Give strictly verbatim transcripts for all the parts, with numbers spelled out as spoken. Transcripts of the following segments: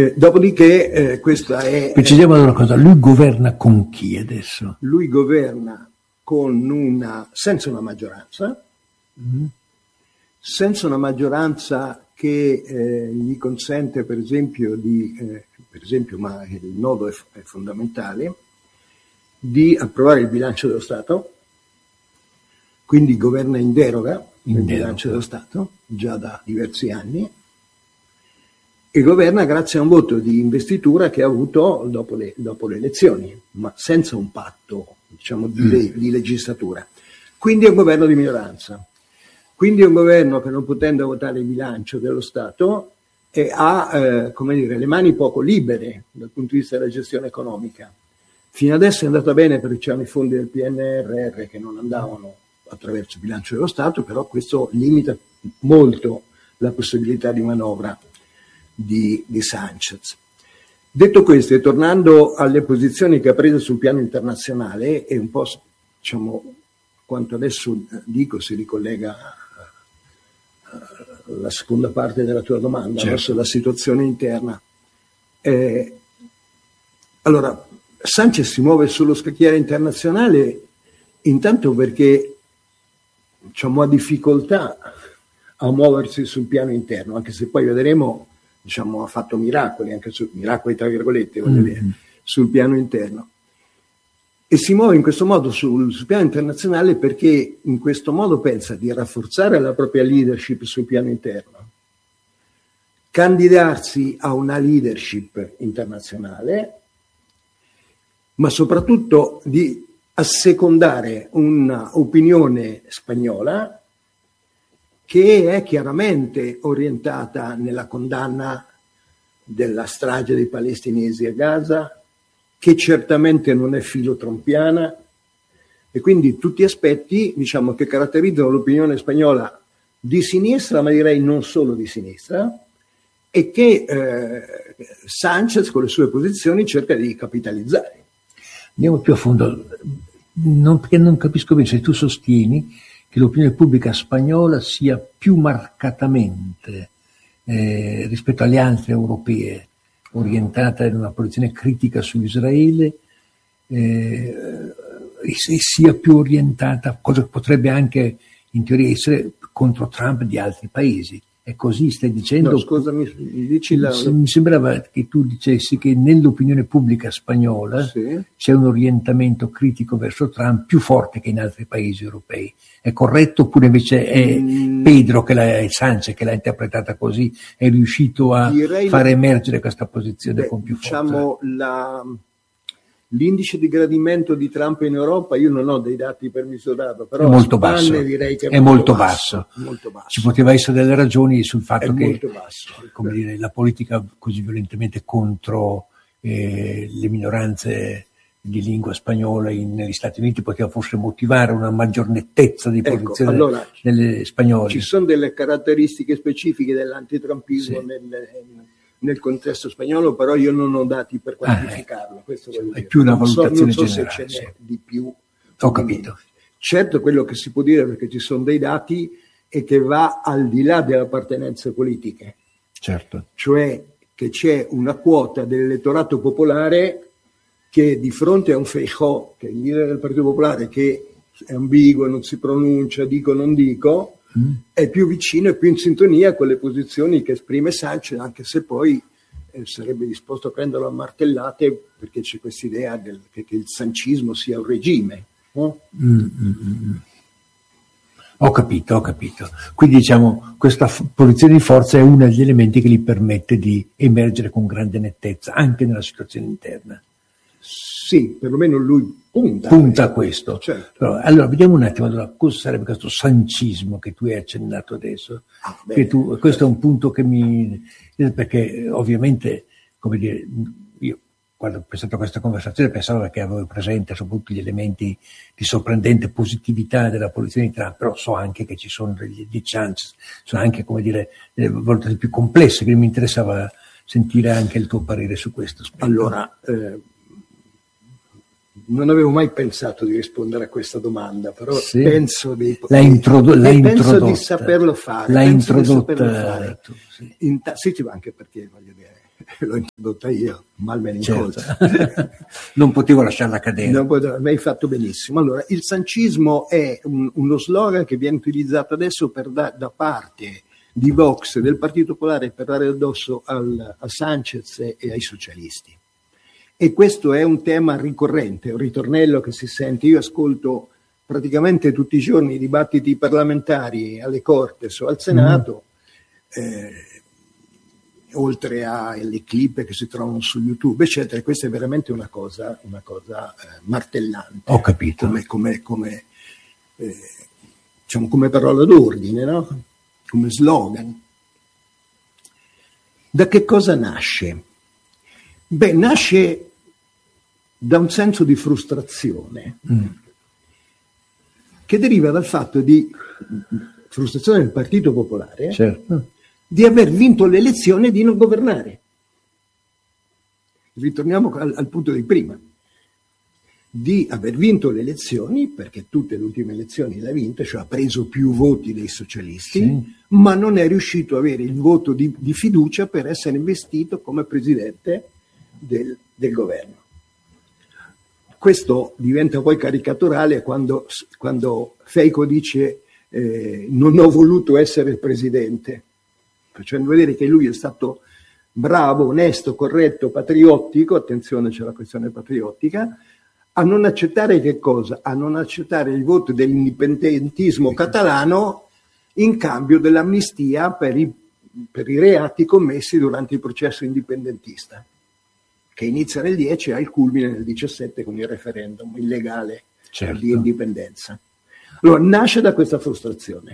Eh, dopodiché, eh, questa è... Precisiamo una cosa, lui governa con chi adesso? Lui governa con una, senza una maggioranza, mm. senza una maggioranza che eh, gli consente, per esempio, di, eh, per esempio, ma il nodo è, è fondamentale, di approvare il bilancio dello Stato, quindi governa in deroga il in bilancio deroga. dello Stato, già da diversi anni, e governa grazie a un voto di investitura che ha avuto dopo le, dopo le elezioni, ma senza un patto, diciamo, di, mm. di legislatura. Quindi è un governo di minoranza. Quindi è un governo che, non potendo votare il bilancio dello Stato, eh, ha eh, come dire, le mani poco libere dal punto di vista della gestione economica. Fino adesso è andata bene perché c'erano i fondi del P N R R che non andavano attraverso il bilancio dello Stato, però questo limita molto la possibilità di manovra di, di Sanchez. Detto questo, e tornando alle posizioni che ha preso sul piano internazionale, e un po', diciamo, quanto adesso dico si ricollega alla seconda parte della tua domanda, certo. verso la situazione interna. Eh, allora, Sanchez si muove sullo scacchiere internazionale intanto perché, diciamo, ha difficoltà a muoversi sul piano interno, anche se poi vedremo, diciamo, ha fatto miracoli, anche su miracoli tra virgolette, voglio mm-hmm. dire, sul piano interno. E si muove in questo modo sul, sul piano internazionale perché in questo modo pensa di rafforzare la propria leadership sul piano interno, candidarsi a una leadership internazionale, ma soprattutto di assecondare un'opinione spagnola che è chiaramente orientata nella condanna della strage dei palestinesi a Gaza, che certamente non è filo-trumpiana, e quindi tutti aspetti, diciamo, che caratterizzano l'opinione spagnola di sinistra, ma direi non solo di sinistra, e che eh, Sanchez con le sue posizioni cerca di capitalizzare. Andiamo più a fondo, non, perché non capisco bene se tu sostieni che l'opinione pubblica spagnola sia più marcatamente eh, rispetto alle altre europee orientata in una posizione critica su Israele eh, e sia più orientata, cosa che potrebbe anche in teoria essere contro Trump di altri paesi. È così, stai dicendo? No, scusami, dici la... Mi sembrava che tu dicessi che nell'opinione pubblica spagnola sì. c'è un orientamento critico verso Trump più forte che in altri paesi europei. È corretto oppure invece è mm. Pedro che l'ha, Sanchez che l'ha interpretata così, è riuscito a Direi far la... emergere questa posizione beh, con più forza? Diciamo la... L'indice di gradimento di Trump in Europa, io non ho dei dati per misurarlo, però è molto basso, direi che è, è molto, molto, basso. Basso, molto basso. Ci poteva essere delle ragioni sul fatto è che molto basso. Come dire, la politica così violentemente contro eh, le minoranze di lingua spagnola in, negli Stati Uniti poteva forse motivare una maggior nettezza di posizione ecco, allora, delle spagnole. Ci sono delle caratteristiche specifiche dell'antitrampismo sì. nel, nel contesto spagnolo, però io non ho dati per quantificarlo. Ah, questo cioè, è dire. Più una valutazione non so, non so generale. se ce n'è Sì. di più. Ho capito. Certo, quello che si può dire, perché ci sono dei dati, è che va al di là delle appartenenze politiche. Certo. Cioè che c'è una quota dell'elettorato popolare che di fronte a un Feijóo, che è il leader del Partito Popolare, che è ambiguo, non si pronuncia, dico non dico, mm. è più vicino e più in sintonia con le posizioni che esprime Sanchez, anche se poi eh, sarebbe disposto a prenderlo a martellate, perché c'è questa idea del, che, che il sancismo sia un regime. No? Mm, mm, mm. Ho capito, ho capito. Quindi diciamo questa f- posizione di forza è uno degli elementi che gli permette di emergere con grande nettezza anche nella situazione interna. Sì, perlomeno lui punta, punta a questo. Certo. Però, allora, vediamo un attimo allora, cosa sarebbe questo sancismo che tu hai accennato adesso. Ah, che tu, questo è un punto che mi... perché ovviamente, come dire, io quando ho pensato a questa conversazione pensavo che avevo presente soprattutto gli elementi di sorprendente positività della posizione di Trump, però so anche che ci sono degli, dei chance, sono anche, come dire, delle valutazioni più complesse, quindi mi interessava sentire anche il tuo parere su questo aspetto. Allora, eh, non avevo mai pensato di rispondere a questa domanda, però sì. penso di l'ha introdo- l'ha penso di saperlo fare. L'ha penso introdotta di saperlo fare. Tu, sì. In ta- sì, anche perché voglio dire, l'ho introdotta io, mal me ne certo. Non potevo lasciarla cadere. Non potevo, mi hai fatto benissimo. Allora, il sancismo è un, uno slogan che viene utilizzato adesso per da, da parte di Vox, del Partito Popolare, per dare addosso al, a Sanchez e, e ai socialisti. E questo è un tema ricorrente, un ritornello che si sente. Io ascolto praticamente tutti i giorni i dibattiti parlamentari alle Cortes o al Senato, mm. eh, oltre alle clip che si trovano su YouTube, eccetera. E questa è veramente una cosa, una cosa eh, martellante. Ho capito. Come, come, come, eh, diciamo, come parola d'ordine, no? Come slogan. Da che cosa nasce? Beh, nasce da un senso di frustrazione mm. che deriva dal fatto di frustrazione del Partito Popolare, certo. di aver vinto le elezioni e di non governare. Ritorniamo al, al punto di prima. Di aver vinto le elezioni, perché tutte le ultime elezioni le ha vinte, cioè ha preso più voti dei socialisti, sì. ma non è riuscito ad avere il voto di, di fiducia per essere investito come presidente del, del governo. Questo diventa poi caricaturale quando, quando Fico dice eh, non ho voluto essere il presidente, facendo vedere che lui è stato bravo, onesto, corretto, patriottico, attenzione c'è la questione patriottica, a non accettare che cosa? A non accettare il voto dell'indipendentismo catalano in cambio dell'amnistia per i, per i reati commessi durante il processo indipendentista, che inizia nel dieci e ha il culmine nel diciassette con il referendum illegale certo. di indipendenza. Allora nasce da questa frustrazione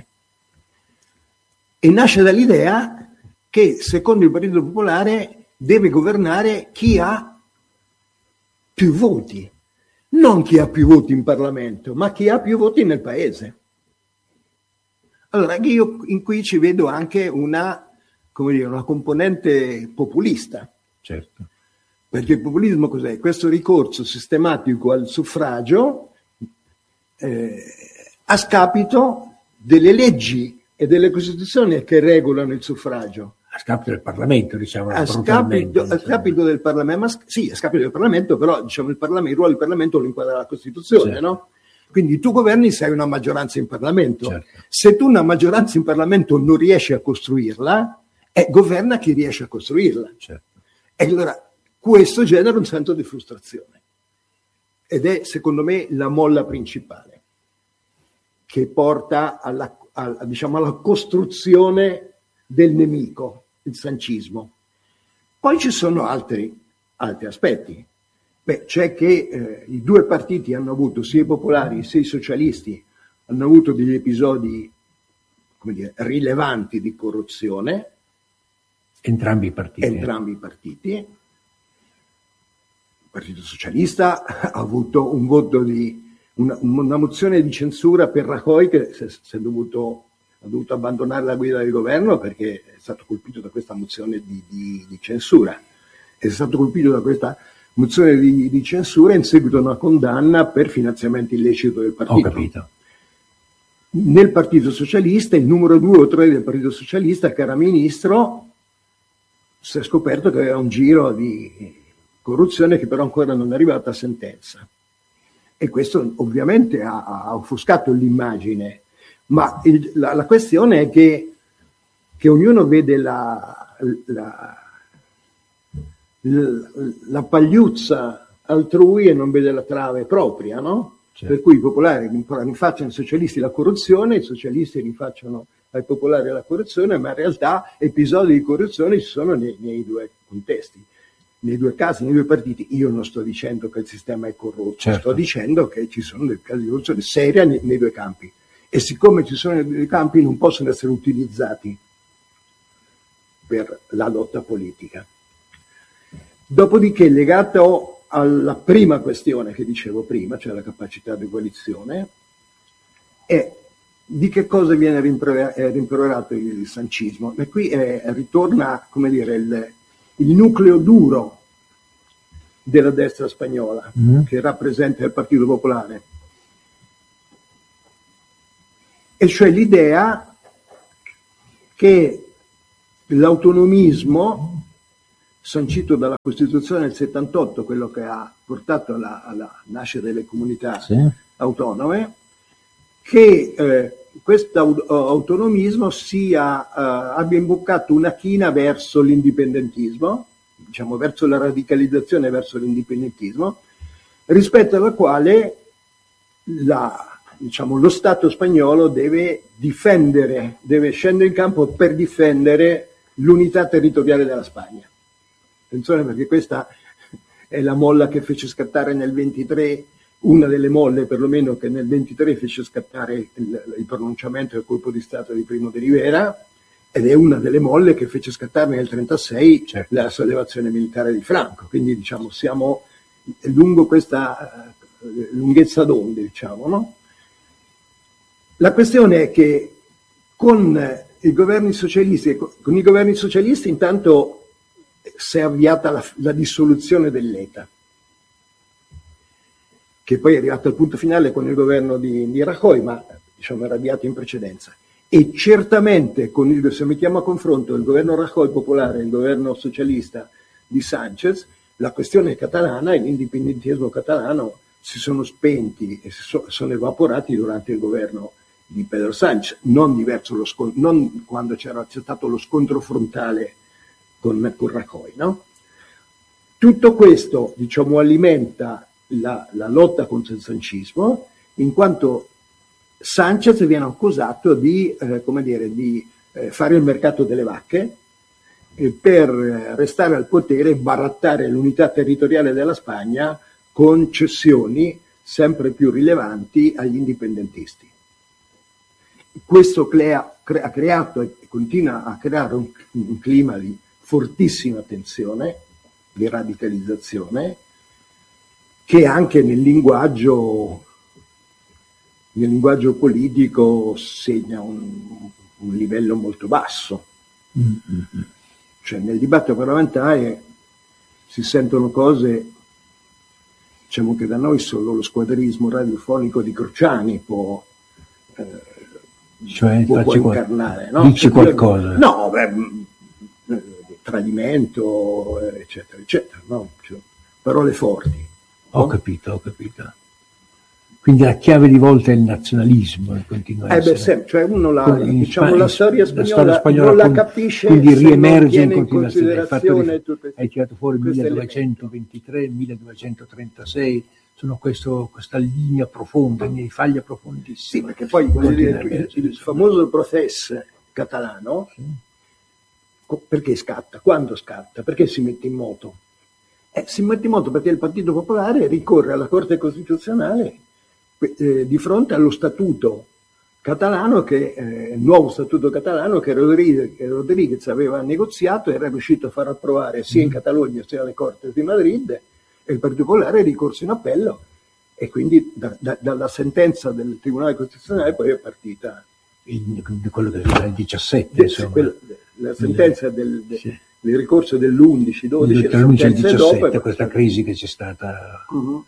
e nasce dall'idea che secondo il Partito Popolare deve governare chi ha più voti, non chi ha più voti in Parlamento, ma chi ha più voti nel Paese. Allora io in qui ci vedo anche una, come dire, una componente populista. Certo. Perché il populismo cos'è? Questo ricorso sistematico al suffragio eh, a scapito delle leggi e delle costituzioni che regolano il suffragio. A scapito del Parlamento, diciamo. A scapito, a scapito del Parlamento, ma, sì, a scapito del Parlamento, però diciamo, il, Parlamento, il ruolo del Parlamento lo inquadra la Costituzione, certo. no? Quindi tu governi se hai una maggioranza in Parlamento. Certo. Se tu una maggioranza in Parlamento non riesci a costruirla, eh, governa chi riesce a costruirla. Certo. E allora questo genera un senso di frustrazione ed è secondo me la molla principale che porta alla, alla, diciamo, alla costruzione del nemico, il sancismo. Poi ci sono altri, altri aspetti. Beh, c'è che eh, i due partiti hanno avuto, sia i popolari sia i socialisti, hanno avuto degli episodi, come dire, rilevanti di corruzione. Entrambi i partiti. Entrambi i partiti. Il Partito Socialista ha avuto un voto di una, una mozione di censura per Rajoy che si è, si è dovuto, ha dovuto abbandonare la guida del governo perché è stato colpito da questa mozione di, di, di censura. È stato colpito da questa mozione di, di censura in seguito a una condanna per finanziamento illecito del partito. Ho capito. Nel Partito Socialista, il numero due o tre del Partito Socialista, che era ministro, si è scoperto che aveva un giro di corruzione che però ancora non è arrivata a sentenza. E questo ovviamente ha, ha offuscato l'immagine, ma il, la, la questione è che, che ognuno vede la, la, la, la pagliuzza altrui e non vede la trave propria, no? Certo. Per cui i popolari rifacciano ai socialisti la corruzione, i socialisti rifacciano ai popolari la corruzione, ma in realtà episodi di corruzione ci sono nei, nei due contesti. Nei due casi, nei due partiti. Io non sto dicendo che il sistema è corrotto, certo. sto dicendo che ci sono dei casi di corruzione seria nei, nei due campi e siccome ci sono nei due campi non possono essere utilizzati per la lotta politica. Dopodiché, legato alla prima questione che dicevo prima, cioè la capacità di coalizione, è di che cosa viene rimproverato il sancismo. E qui è, ritorna, come dire, il il nucleo duro della destra spagnola, mm. che rappresenta il Partito Popolare, e cioè l'idea che l'autonomismo sancito dalla Costituzione del settantotto, quello che ha portato alla, alla nascita delle comunità sì. autonome, che eh, questo autonomismo sia, eh, abbia imboccato una china verso l'indipendentismo, diciamo verso la radicalizzazione, verso l'indipendentismo, rispetto alla quale la, diciamo, lo Stato spagnolo deve difendere, deve scendere in campo per difendere l'unità territoriale della Spagna. Attenzione, perché questa è la molla che fece scattare nel ventitré, una delle molle perlomeno che nel ventitré fece scattare il, il pronunciamento del colpo di Stato di Primo de Rivera, ed è una delle molle che fece scattare nel trentasei certo. la sollevazione militare di Franco. Quindi diciamo siamo lungo questa uh, lunghezza d'onde, diciamo, no? La questione è che con i governi socialisti, con i governi socialisti intanto si è avviata la, la dissoluzione dell'E T A, che poi è arrivato al punto finale con il governo di, di Rajoy, ma diciamo era avviato in precedenza. E certamente, con il, se mettiamo a confronto il governo Rajoy popolare e il governo socialista di Sanchez, la questione catalana e l'indipendentismo catalano si sono spenti e si so, sono evaporati durante il governo di Pedro Sánchez, non, diverso lo scon- non quando c'era c'è stato lo scontro frontale con, con Rajoy, no? Tutto questo, diciamo, alimenta la, la lotta contro il sancismo, in quanto Sánchez viene accusato di, eh, come dire, di eh, fare il mercato delle vacche eh, per restare al potere e barattare l'unità territoriale della Spagna con cessioni sempre più rilevanti agli indipendentisti. Questo crea, crea, ha creato e continua a creare un, un clima di fortissima tensione, di radicalizzazione, che anche nel linguaggio, nel linguaggio politico segna un, un livello molto basso. Mm-hmm. Cioè nel dibattito parlamentare si sentono cose, diciamo che da noi solo lo squadrismo radiofonico di Cruciani può, eh, cioè, può, può incarnare. No? Dici qualcosa. No, beh, tradimento, eccetera, eccetera, no? Cioè, parole forti. Ho no? capito, ho capito. Quindi la chiave di volta è il nazionalismo, continua a eh essere. beh, sempre, cioè uno la, in diciamo, Sp- la storia spagnola, la storia spagnola non la con, capisce, quindi riemerge in in continuazione. Il fatto di, tutte, hai tirato fuori millenovecentoventitré, millenovecentotrentasei, sono questo, questa linea profonda, linea di faglia profondissima. Sì, perché poi voglio dire, il, il famoso processo catalano, sì. Perché scatta? Quando scatta? Perché si mette in moto? Eh, si mette in moto perché il Partito Popolare ricorre alla Corte Costituzionale eh, di fronte allo statuto catalano, che eh, il nuovo statuto catalano che Rodríguez, che Rodríguez aveva negoziato, era riuscito a far approvare sia in Catalogna sia alle Corti di Madrid, e il Partito Popolare ricorse in appello, e quindi da, da, dalla sentenza del Tribunale Costituzionale poi è partita il, quello del diciassette, insomma. Quello, la sentenza del, del, sì. del ricorso dell'undici dodici, la sentenza del diciassette, dopo, questa crisi che c'è stata. Uh-huh.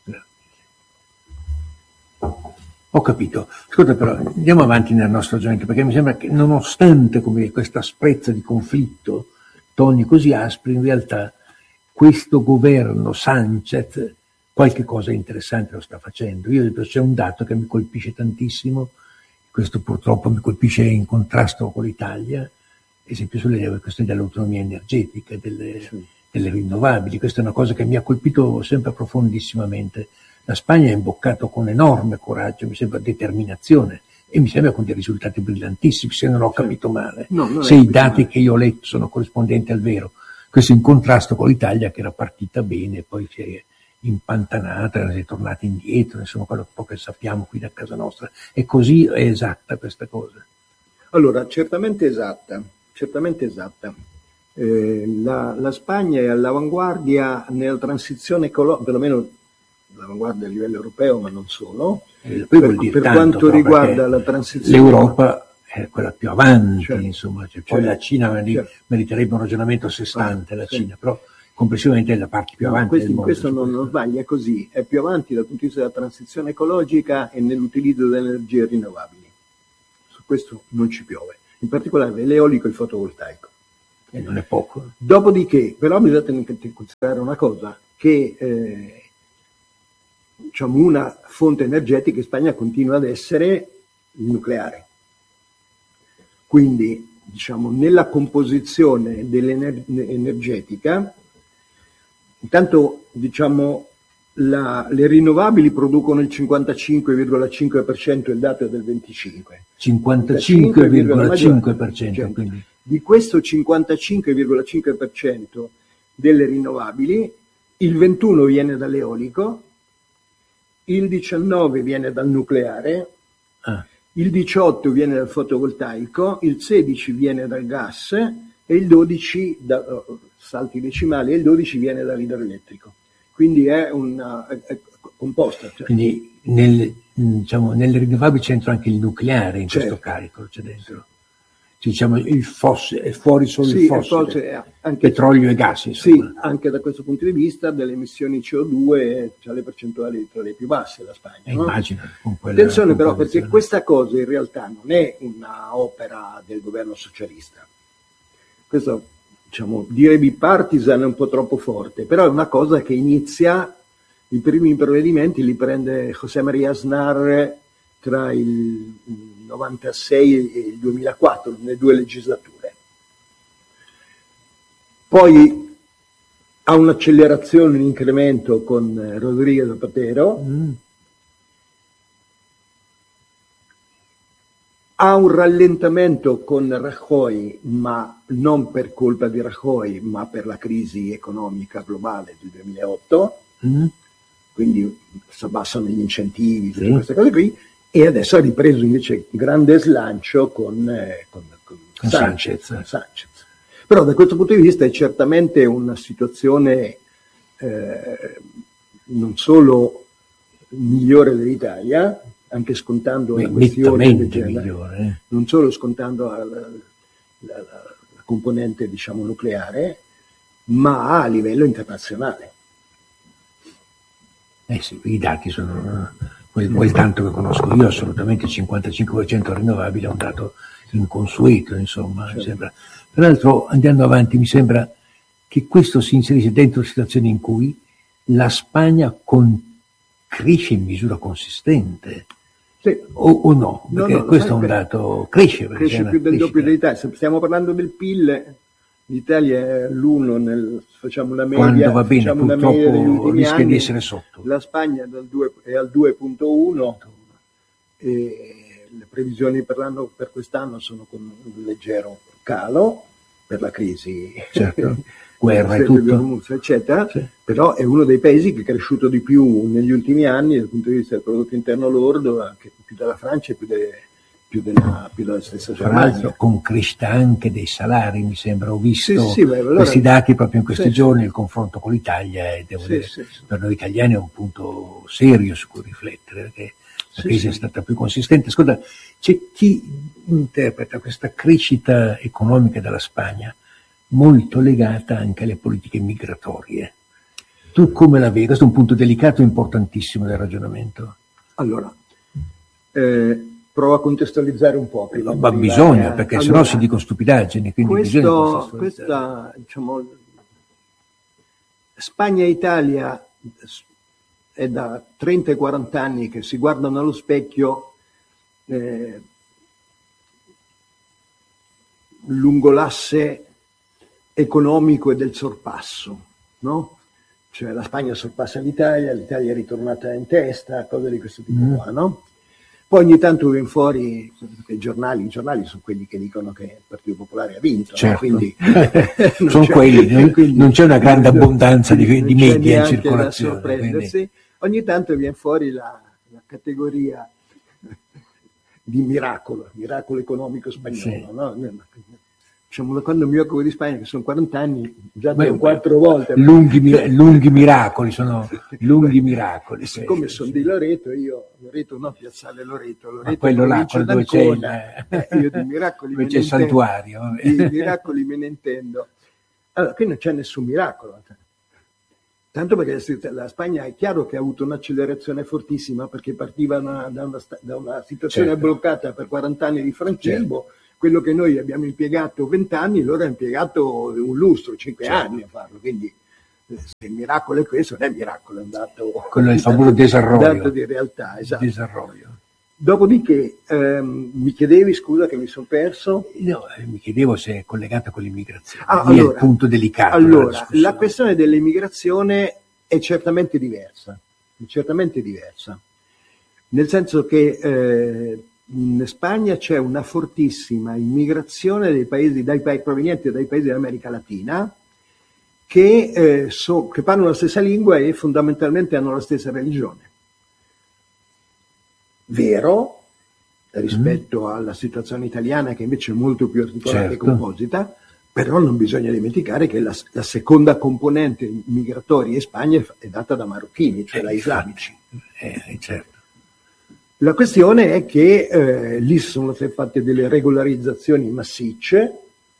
Ho capito. Ascolta, però andiamo avanti nel nostro ragionamento, perché mi sembra che nonostante come questa asprezza di conflitto, toni così aspri, in realtà questo governo Sánchez qualche cosa interessante lo sta facendo. Io c'è un dato che mi colpisce tantissimo, questo purtroppo mi colpisce in contrasto con l'Italia, esempio sulle questioni dell'autonomia energetica, delle, sì. delle rinnovabili. Questa è una cosa che mi ha colpito sempre profondissimamente. La Spagna ha imboccato con enorme coraggio, mi sembra determinazione, e mi sembra con dei risultati brillantissimi, se non ho capito male, no, se i dati male. Che io ho letto sono corrispondenti al vero. Questo in contrasto con l'Italia, che era partita bene, poi si è impantanata, si è tornata indietro, insomma quello che sappiamo qui da casa nostra. E così è esatta questa cosa? Allora, certamente esatta, certamente esatta. Eh, la, la Spagna è all'avanguardia nella transizione ecologica, perlomeno all'avanguardia a livello europeo, ma non solo, eh, per, per quanto riguarda la transizione. L'Europa è quella più avanti, certo, insomma, cioè, poi certo, la Cina certo. meriterebbe un ragionamento a sé stante, ah, la Cina, sì. però complessivamente è la parte più avanti no, questo, del mondo. Questo non, non sbaglia, è così, è più avanti dal punto di vista della transizione ecologica e nell'utilizzo delle energie rinnovabili. Su questo non ci piove, in particolare l'eolico e il fotovoltaico. E non è poco. Dopodiché, però bisogna tenere in considerare una cosa, che eh, diciamo una fonte energetica in Spagna continua ad essere il nucleare. Quindi, diciamo, nella composizione dell'energetica, intanto, diciamo, la, le rinnovabili producono il cinquantacinque virgola cinque per cento, il dato è del venticinque. cinquantacinque virgola cinque per cento, quindi. Di questo cinquantacinque virgola cinque per cento delle rinnovabili, il ventuno viene dall'eolico, il diciannove viene dal nucleare, ah. il diciotto viene dal fotovoltaico, il sedici viene dal gas e il dodici, da, salti decimali, e il dodici viene dall'idroelettrico. Quindi è una è, è composta. Cioè. Quindi nel, diciamo, nelle rinnovabili c'entra anche il nucleare in certo. questo calcolo, c'è dentro. Diciamo il fossile, è fuori solo sì, il fossile, anche, petrolio e gas, insomma. Sì, anche da questo punto di vista delle emissioni C O due c'ha le percentuali tra le più basse la Spagna. Eh, no? Immagino. Con Attenzione però, perché questa cosa in realtà non è una opera del governo socialista. Questo, diciamo, dire bipartisan è un po' troppo forte, però è una cosa che inizia, i primi provvedimenti li prende José María Aznar tra il novantasei e il duemilaquattro, nelle due legislature. Poi ha un'accelerazione, un incremento con Rodríguez Zapatero, mm. ha un rallentamento con Rajoy, ma non per colpa di Rajoy, ma per la crisi economica globale del duemilaotto, mm. quindi si abbassano gli incentivi, tutte sì. queste cose qui. E adesso ha ripreso invece grande slancio con, eh, con, con, con Sánchez, Sánchez. Sánchez. Però da questo punto di vista è certamente una situazione eh, non solo migliore dell'Italia, anche scontando Beh, la questione del genere, migliore, eh. non solo scontando la, la, la, la componente, diciamo, nucleare, ma a livello internazionale. Eh sì, i dati sono... Quel, quel tanto che conosco io, assolutamente il cinquantacinque per cento rinnovabile è un dato inconsueto, insomma. Certo. Mi sembra. Peraltro, andando avanti, mi sembra che questo si inserisce dentro situazioni in cui la Spagna con, cresce in misura consistente. Sì. O, o no? Perché no, no, questo è un dato, cresce. Cresce più del doppio dell'Italia. Se stiamo parlando del P I L, l'Italia è l'uno, nel, facciamo una media, quando va bene, facciamo una media degli ultimi rischia anni, di essere sotto. La Spagna è, dal due, è al due virgola uno e le previsioni per, l'anno, per quest'anno sono con un leggero calo per la crisi, certo. Guerra e tutto, eccetera, sì. Però è uno dei paesi che è cresciuto di più negli ultimi anni dal punto di vista del prodotto interno lordo, anche più della Francia e più delle Più della, più della stessa Germania. Tra l'altro con crescita anche dei salari, mi sembra, ho visto sì, sì, beh, allora, questi dati proprio in questi sì, giorni, sì. il confronto con l'Italia, e devo sì, dire, sì, sì. per noi italiani è un punto serio su cui riflettere, perché la sì, crisi sì. è stata più consistente. Ascolta, c'è chi interpreta questa crescita economica della Spagna molto legata anche alle politiche migratorie. Tu come la vedi? Questo è un punto delicato e importantissimo del ragionamento. Allora, eh, provo a contestualizzare un po'. Ma, ma bisogna, perché allora, sennò si dicono stupidaggini. Quindi questo, questa, diciamo, Spagna e Italia è da trenta e quaranta anni che si guardano allo specchio eh, lungo l'asse economico e del sorpasso, no? Cioè la Spagna sorpassa l'Italia, l'Italia è ritornata in testa, cose di questo tipo mm. qua, no? Poi ogni tanto viene fuori i giornali, i giornali sono quelli che dicono che il Partito Popolare ha vinto, certo. no? Quindi sono quelli, non, quindi, non c'è una grande abbondanza di, di media in circolazione. Da sorprendersi. Quindi. Ogni tanto viene fuori la, la categoria di miracolo, miracolo economico spagnolo, sì. no? Diciamo, da quando mi occupo di Spagna, che sono quaranta anni, già beh, quattro volte. Lunghi, lunghi miracoli, sono lunghi miracoli. E siccome sono di Loreto, io, Loreto no, Piazzale Loreto, Loreto ma quello là, quello dove c'è il, eh, io di miracoli dove c'è il santuario. Di miracoli me ne intendo. Allora, qui non c'è nessun miracolo. Tanto perché la Spagna è chiaro che ha avuto un'accelerazione fortissima, perché partiva una, da, una, da una situazione certo. bloccata per quaranta anni di franquismo, certo. quello che noi abbiamo impiegato vent'anni, loro hanno impiegato un lustro, cinque certo. anni a farlo, quindi se il miracolo è questo, non è miracolo, è un dato, quello è il famoso desarrollo, dato di realtà, esatto. Desarrollo. Dopodiché ehm, mi chiedevi, scusa che mi sono perso? No, mi chiedevo se è collegata con l'immigrazione, ah, lì allora, è il punto delicato. Allora, la questione dell'immigrazione è certamente diversa, è certamente diversa, nel senso che eh, in Spagna c'è una fortissima immigrazione dei paesi, dai paesi provenienti dai paesi dell'America Latina, che, eh, so, che parlano la stessa lingua e fondamentalmente hanno la stessa religione. Vero, rispetto mm. alla situazione italiana, che invece è molto più articolata certo. e composita, però non bisogna dimenticare che la, la seconda componente migratoria in Spagna è data da marocchini, cioè eh, da islamici. Eh, certo. La questione è che eh, lì sono state fatte delle regolarizzazioni massicce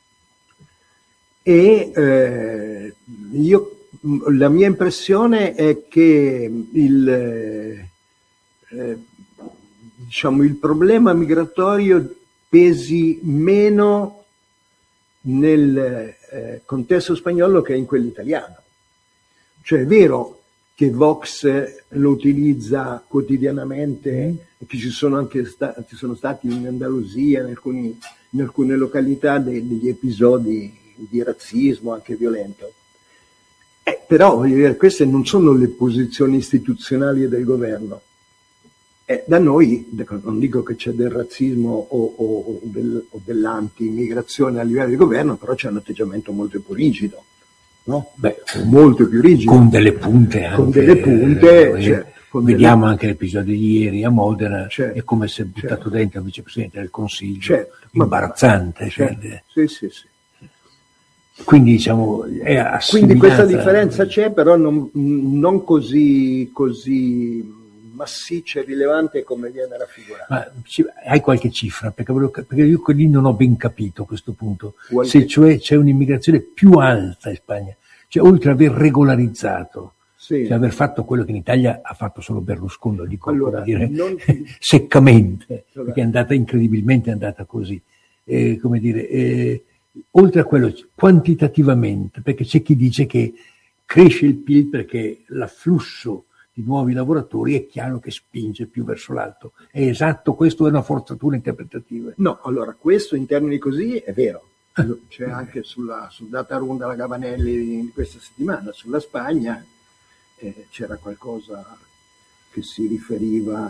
e eh, io, la mia impressione è che il, eh, diciamo, il problema migratorio pesi meno nel eh, contesto spagnolo che in quello italiano. Cioè è vero che Vox lo utilizza quotidianamente, mm. e che ci sono anche sta- ci sono stati in Andalusia, in, alcuni, in alcune località, de- degli episodi di razzismo anche violento. Eh, però voglio dire, queste non sono le posizioni istituzionali del governo. Eh, da noi, non dico che c'è del razzismo o, o, o, del, o dell'anti-immigrazione a livello di governo, però c'è un atteggiamento molto più rigido. No? Beh, molto più rigido. Con delle punte anche. Con delle punte. Eh, cioè, con vediamo delle... anche l'episodio di ieri a Modena, certo, è come se buttato certo. dentro il vicepresidente del Consiglio. Certo, imbarazzante. Certo. Cioè, sì, sì, sì. Quindi diciamo è assimilata. Quindi questa differenza c'è, però non, non così, così massiccia e rilevante come viene raffigurata. Ma hai qualche cifra? Perché, perché io lì non ho ben capito a questo punto. Qualche... Se cioè c'è un'immigrazione più alta in Spagna, cioè oltre ad aver regolarizzato, sì. cioè aver fatto quello che in Italia ha fatto solo Berlusconi, lo dico allora, come dire, non... seccamente, allora. perché è andata incredibilmente, è andata così. Eh, come dire, eh, oltre a quello, quantitativamente, perché c'è chi dice che cresce il P I L perché l'afflusso di nuovi lavoratori è chiaro che spinge più verso l'alto. È esatto questo, è una forzatura interpretativa? No, allora questo in termini così è vero. C'è anche sulla, sul data room della Gabanelli di questa settimana, sulla Spagna eh, c'era qualcosa che si riferiva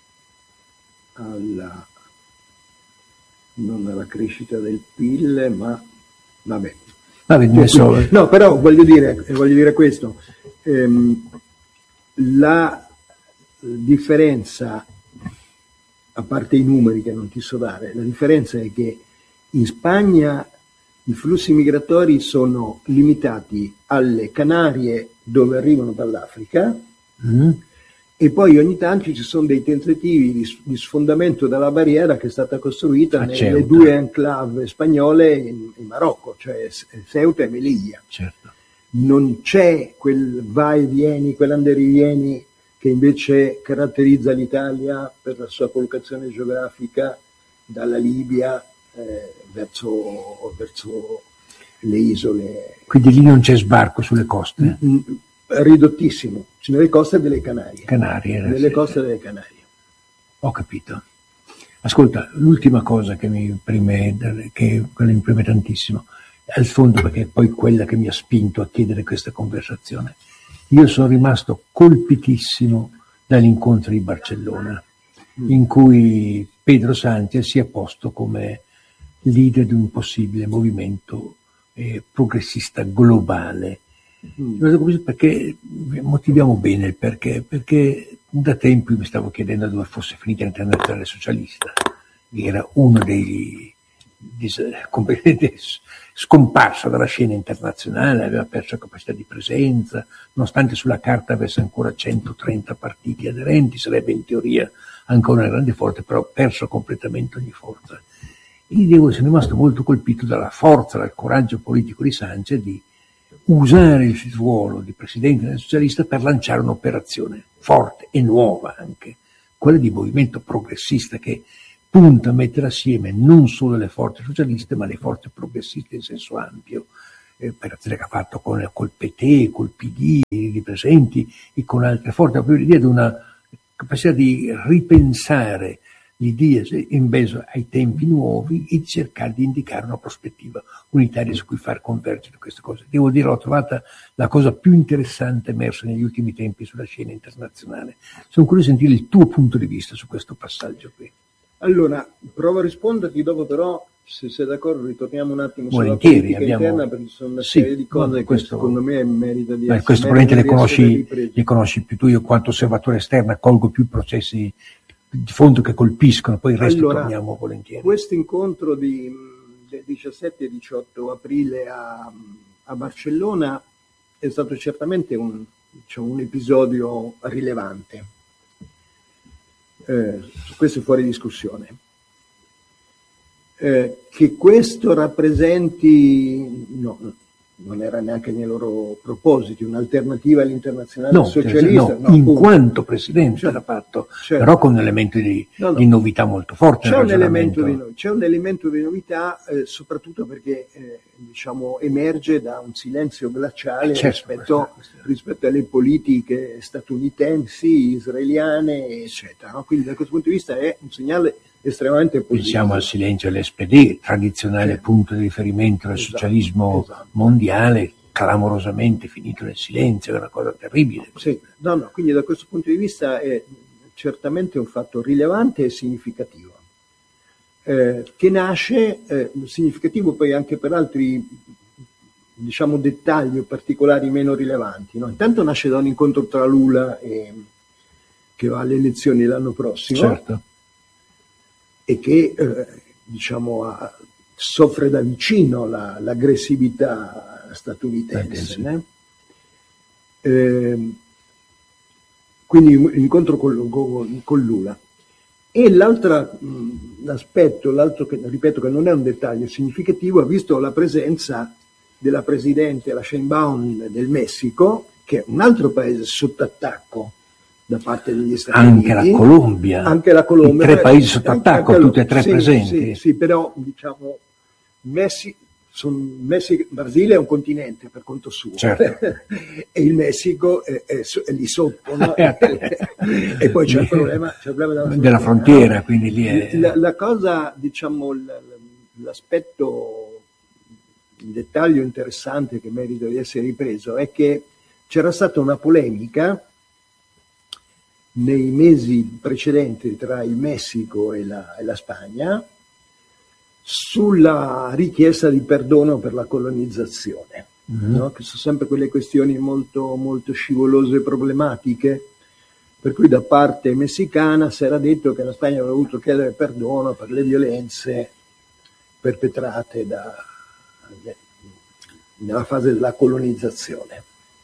alla, non alla crescita del P I L, ma vabbè. vabbè cioè, so. quindi, no, però voglio dire, voglio dire questo. Ehm, la differenza, a parte i numeri che non ti so dare, la differenza è che in Spagna i flussi migratori sono limitati alle Canarie, dove arrivano dall'Africa, mm. e poi ogni tanto ci sono dei tentativi di, di sfondamento della barriera che è stata costruita a nelle Ceuta. due enclave spagnole in, in Marocco, cioè Ceuta e Melilla. Certo. Non c'è quel vai e vieni, quell'anderivieni che invece caratterizza l'Italia per la sua collocazione geografica dalla Libia eh, verso, verso le isole. Quindi lì non c'è sbarco sulle coste? Mm, ridottissimo, nelle coste delle Canarie. Canarie. Nelle sì. coste delle Canarie. Ho capito. Ascolta, l'ultima cosa che mi preme, che quella mi preme tantissimo, al fondo perché è poi quella che mi ha spinto a chiedere questa conversazione. Io sono rimasto colpitissimo dall'incontro di Barcellona, mm. in cui Pedro Sánchez si è posto come leader di un possibile movimento eh, progressista globale. Mm. Perché motiviamo bene il perché, perché da tempo io mi stavo chiedendo dove fosse finita l'Internazionale Socialista, era uno dei completamente scomparso dalla scena internazionale, aveva perso capacità di presenza, nonostante sulla carta avesse ancora centotrenta partiti aderenti, sarebbe in teoria ancora una grande forza, però ha perso completamente ogni forza. E io devo, sono rimasto molto colpito dalla forza, dal coraggio politico di Sánchez di usare il ruolo di presidente del socialista per lanciare un'operazione forte e nuova anche, quella di movimento progressista che punta a mettere assieme non solo le forze socialiste ma le forze progressiste in senso ampio, eh, operazione che ha fatto con col P T, col P D di presenti e con altre forze, proprio l'idea di una capacità di ripensare l'idea in base ai tempi nuovi e di cercare di indicare una prospettiva unitaria su cui far convergere queste cose. Devo dire, l'ho trovata la cosa più interessante emersa negli ultimi tempi sulla scena internazionale. Sono curioso di sentire il tuo punto di vista su questo passaggio qui. Allora, provo a risponderti, dopo però, se sei d'accordo, ritorniamo un attimo sulla Volentieri, politica abbiamo... interna, perché ci sono una sì, serie di cose no, questo... che secondo me merita di Beh, essere questo probabilmente le conosci, le conosci più tu. Io quanto osservatore esterno colgo più i processi di fondo che colpiscono, poi il resto allora, torniamo volentieri. Questo incontro di, del diciassette e diciotto aprile a, a Barcellona è stato certamente un, diciamo, un episodio rilevante. Eh, questo è fuori discussione. Eh, che questo rappresenti, no, non era neanche nei loro propositi, un'alternativa all'internazionale no, socialista. No, no, in punto. quanto presidente Certo, l'ha fatto, certo. Però con un elemento di, no, no. di novità molto forte. C'è un, elemento di, c'è un elemento di novità, eh, soprattutto perché eh, diciamo, emerge da un silenzio glaciale certo, rispetto, questa, questa. rispetto alle politiche statunitensi, israeliane, eccetera. No? Quindi da questo punto di vista è un segnale estremamente positivo. Pensiamo al silenzio dell'S P D, tradizionale sì. punto di riferimento del esatto, socialismo esatto. mondiale, clamorosamente finito nel silenzio, è una cosa terribile. Sì, no, no, quindi da questo punto di vista è certamente un fatto rilevante e significativo, eh, che nasce, eh, significativo poi anche per altri, diciamo, dettagli o particolari meno rilevanti. No? Intanto nasce da un incontro tra Lula e che va alle elezioni l'anno prossimo. Certo. E che eh, diciamo ha, soffre da vicino la, l'aggressività statunitense. Né? Eh, quindi l'incontro con, con, con Lula. E l'altro mh, aspetto, l'altro che ripeto che non è un dettaglio significativo, ha visto la presenza della presidente la Sheinbaum del Messico, che è un altro paese sotto attacco da parte degli Stati anche Uniti, la Colombia, anche la Colombia, i tre paesi sotto attacco, tutti e tre sì, presenti. Sì, sì, però diciamo Messi, son, Messi, Brasile è un continente per conto suo, certo. e il Messico è, è, è lì sotto, no? E poi c'è il problema, c'è il problema della frontiera, della frontiera, no? Quindi lì è... la, la cosa, diciamo, l'aspetto, il dettaglio interessante che merita di essere ripreso è che c'era stata una polemica nei mesi precedenti tra il Messico e la, e la Spagna sulla richiesta di perdono per la colonizzazione, mm-hmm. no? Che sono sempre quelle questioni molto, molto scivolose e problematiche, per cui da parte messicana si era detto che la Spagna aveva dovuto chiedere perdono per le violenze perpetrate da, nella fase della colonizzazione.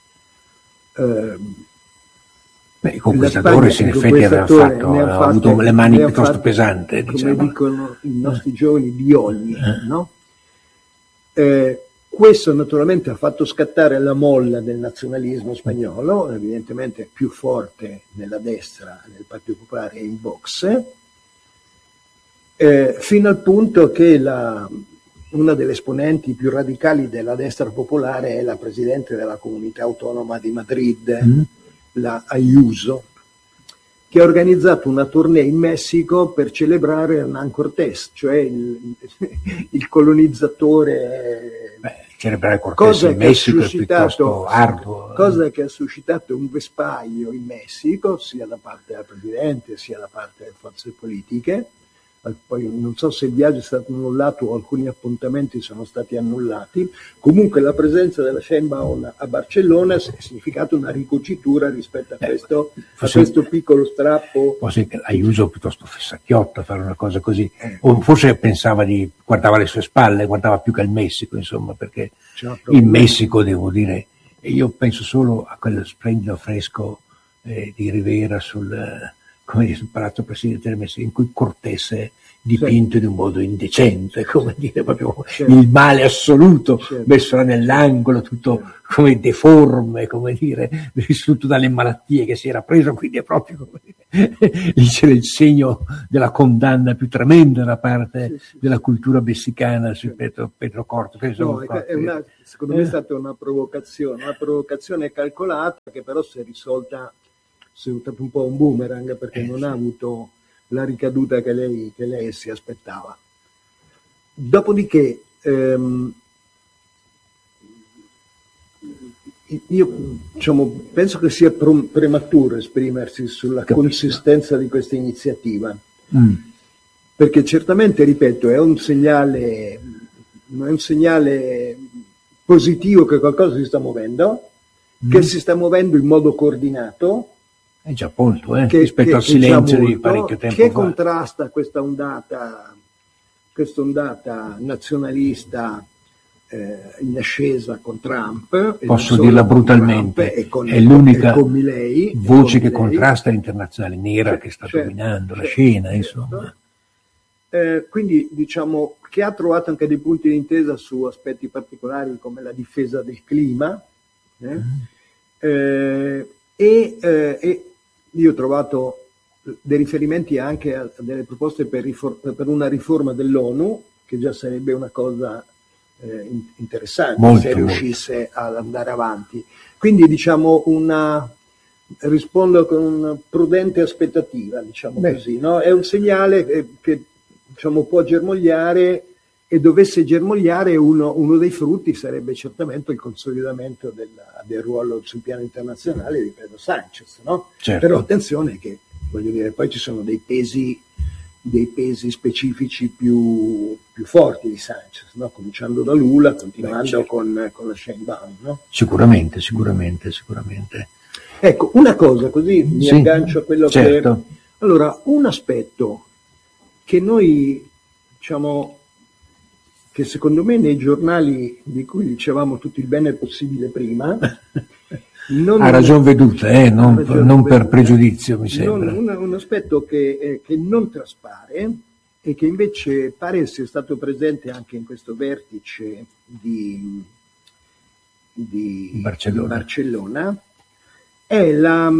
Eh, Beh, i conquistatori in effetti avevano fatto, avevano avuto le mani piuttosto fatto, pesanti, diciamo. Come dicono i nostri giovani, di ogni, no? Eh, questo naturalmente ha fatto scattare la molla del nazionalismo spagnolo, evidentemente più forte nella destra, nel Partito Popolare e in Vox, eh, fino al punto che la, una delle esponenti più radicali della destra popolare è la presidente della comunità autonoma di Madrid, mm. la Ayuso, che ha organizzato una tournée in Messico per celebrare Hernán Cortés, cioè il, il colonizzatore. Beh, celebrare Cortés in Messico è piuttosto arduo. Cosa che ha suscitato un vespaglio in Messico, sia da parte del presidente sia da parte delle forze politiche. Poi non so se il viaggio è stato annullato o alcuni appuntamenti sono stati annullati. Comunque la presenza della Sheinbaum a Barcellona ha significato una ricocitura rispetto a questo, eh, a questo piccolo strappo. Forse Ayuso piuttosto fessacchiotta fare una cosa così, eh. o forse pensava di, guardava le sue spalle, guardava più che al Messico, insomma, perché il Messico, devo dire, io penso solo a quel splendido affresco eh, di Rivera sul... come dire, sul palazzo presidenziale in cui Cortés è dipinto sì. in un modo indecente, come dire, proprio certo. il male assoluto, certo. messo là nell'angolo, tutto certo. come deforme, come dire, distrutto dalle malattie che si era preso, quindi è proprio come dire, lì c'era il segno della condanna più tremenda da parte sì, sì, della sì. cultura messicana su Pedro, Pedro Cortés. No, è una, secondo me è stata una provocazione, una provocazione calcolata che però si è risolta, si è risolta un po' un boomerang, perché eh, non sì. ha avuto la ricaduta che lei, che lei si aspettava. Dopodiché ehm, io diciamo, penso che sia prematuro esprimersi sulla Capito. consistenza di questa iniziativa, mm. perché certamente, ripeto, è un segnale, è un segnale positivo che qualcosa si sta muovendo, mm. che si sta muovendo in modo coordinato. È già molto, eh, che, rispetto che, al silenzio molto, di parecchio tempo che fa. Che contrasta questa ondata, questa ondata nazionalista eh, in ascesa con Trump. Posso dirla brutalmente, e con, è l'unica con Milley, voce con che Milley. contrasta l'internazionale nera certo, che sta certo, dominando certo, la scena, certo. insomma. Eh, quindi diciamo che ha trovato anche dei punti di intesa su aspetti particolari come la difesa del clima, eh? Mm. Eh, e, eh, e io ho trovato dei riferimenti anche a delle proposte per, rifor- per una riforma dell'ONU, che già sarebbe una cosa eh, interessante molto, se riuscisse molto. ad andare avanti. Quindi diciamo una rispondo con una prudente aspettativa, diciamo Beh. così, no? È un segnale che, che diciamo può germogliare, e dovesse germogliare uno, uno dei frutti sarebbe certamente il consolidamento del, del ruolo sul piano internazionale di Pedro Sánchez, no? Certo. Però attenzione che, voglio dire, poi ci sono dei pesi, dei pesi specifici più, più forti di Sánchez, no? Cominciando da Lula, continuando Beh, certo. con, con la Sheinbaum, no? Sicuramente, sicuramente, sicuramente. Ecco, una cosa, così mi sì, aggancio a quello certo. che... Allora, un aspetto che noi, diciamo, che secondo me nei giornali di cui dicevamo tutto il bene possibile prima... Non, ha ragion veduta, eh? non, ragion non veduta. per pregiudizio, mi sembra. Non, un, un aspetto che, eh, che non traspare e che invece pare essere stato presente anche in questo vertice di, di Barcellona. Barcellona è la,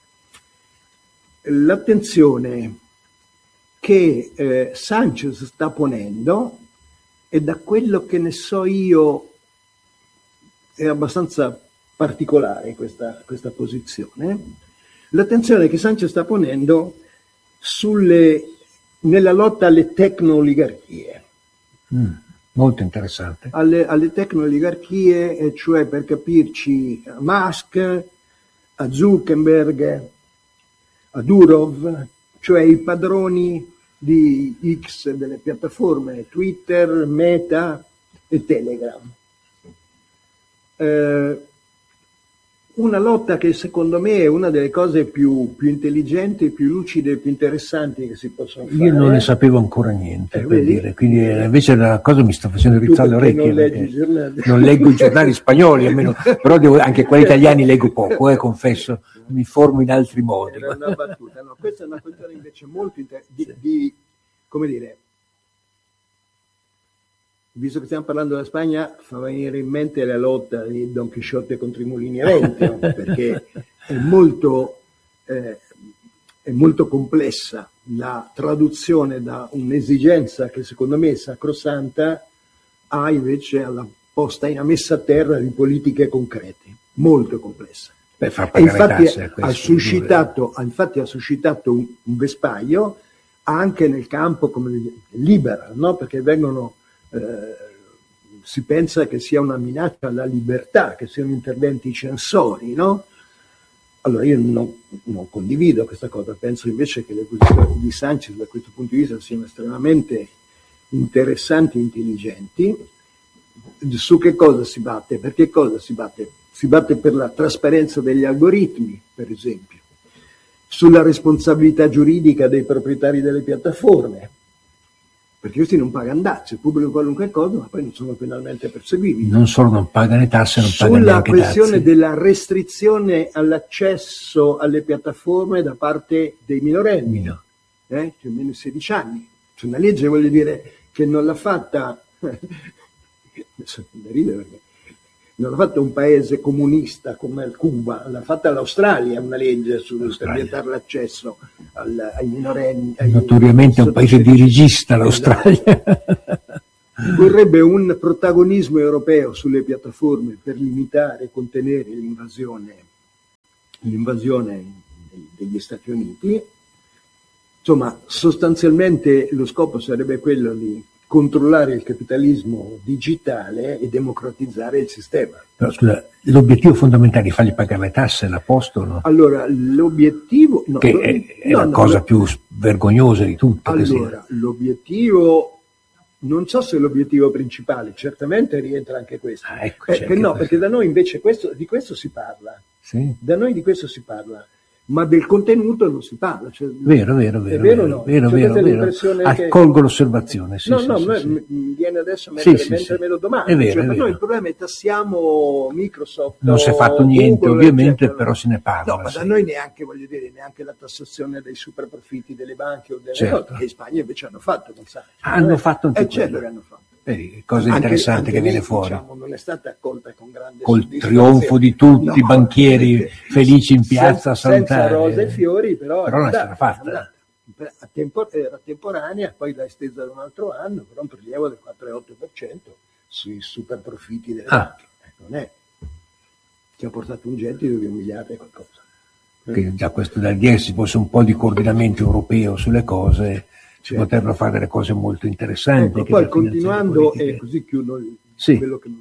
l'attenzione che eh, Sánchez sta ponendo, e da quello che ne so io è abbastanza particolare questa, questa posizione, l'attenzione che Sánchez sta ponendo sulle, nella lotta alle tecno-oligarchie. Mm, molto interessante. Alle, alle tecno-oligarchie, cioè per capirci a Musk, a Zuckerberg, a Durov, cioè i padroni di X, delle piattaforme Twitter, Meta e Telegram. Eh, una lotta che secondo me è una delle cose più, più intelligenti, più lucide e più interessanti che si possono fare. Io non ne sapevo ancora niente, eh, per vedi? dire, quindi eh, invece la cosa mi sta facendo rizzare le orecchie. Non, leggi non leggo i giornali spagnoli, almeno, però devo, anche quelli italiani leggo poco, eh, confesso, mi formo in altri modi. Era una battuta. No, questa è una questione invece molto interessante, di, di, come dire, visto che stiamo parlando della Spagna, fa venire in mente la lotta di Don Chisciotte contro i mulini a vento, perché è molto, eh, è molto complessa la traduzione da un'esigenza che secondo me è sacrosanta a invece alla posta in messa a terra di politiche concrete, molto complessa. Beh, fa e infatti, tasse, ha suscitato, infatti ha suscitato un, un vespaio anche nel campo come liberal, no? Perché vengono Eh, si pensa che sia una minaccia alla libertà, che siano interventi censori, no? Allora io non, non condivido questa cosa, penso invece che le posizioni di Sánchez da questo punto di vista siano estremamente interessanti e intelligenti. Su che cosa si batte? Per che cosa si batte? Si batte per la trasparenza degli algoritmi, per esempio, sulla responsabilità giuridica dei proprietari delle piattaforme, perché questi non pagano dazi, pubblicano qualunque cosa, ma poi non sono penalmente perseguibili. Non solo non pagano le tasse, non pagano neanche Sulla questione dazi. della restrizione all'accesso alle piattaforme da parte dei minorenni, No. eh, cioè meno di sedici anni. C'è una legge, voglio dire, che non l'ha fatta, adesso mi ride perché non l'ha fatta un paese comunista come il Cuba, l'ha fatta l'Australia una legge su, per vietare l'accesso al, ai minorenni. Ai, Notoriamente è un paese dirigista l'Australia. Vorrebbe un protagonismo europeo sulle piattaforme per limitare e contenere l'invasione, l'invasione degli Stati Uniti. Insomma, sostanzialmente lo scopo sarebbe quello di controllare il capitalismo digitale e democratizzare il sistema. Però scusa, l'obiettivo fondamentale è fargli pagare le tasse, l'ha posto, no? Allora, l'obiettivo... No, che è, è no, la no, cosa no, più vergognosa di tutto. Allora, l'obiettivo... Non so se è l'obiettivo principale, certamente rientra anche questo. Ah, ecco, eh, che no, questo. perché da noi invece questo, di questo si parla. Sì. Da noi di questo si parla. Ma del contenuto non si parla. Cioè, vero, vero, vero. È vero, no? Vero, Cioè, vero, vero. Accolgo che... l'osservazione. Sì, no, sì, no, sì, me, sì. mi viene adesso a mettere Sì, sì, mentre sì. me lo domando. È vero, cioè, è per vero. noi il problema è tassiamo Microsoft. Non si è fatto niente, Google, ovviamente, eccetera. però se ne parla. No, ma sì. da noi neanche, voglio dire, neanche la tassazione dei super profitti delle banche o delle Certo. cose, che in Spagna invece hanno fatto, non sai. Hanno fatto anche eh, certo quello. che hanno fatto. Vedi, cosa Anche- interessante anche che viene lì, fuori. diciamo, non è stata accolta con grande Col soddisfazione. trionfo di tutti i banchieri perché- felici in piazza a senza, senza salutare. rose e fiori, però, Però non è andata, stata fatta. è andata. A tempo- era temporanea, poi l'ha estesa da un altro anno, però un prelievo del quattro virgola otto per cento sui super profitti delle Ah. banche. Eh, non è che ha portato un gettito di un miliardo e qualcosa. Che già questo da dire si fosse un po' di coordinamento europeo sulle cose, si Certo. potrebbero fare delle cose molto interessanti. Ecco, che poi da finanziare continuando, politiche. e così chiudo il- Sì. quello che...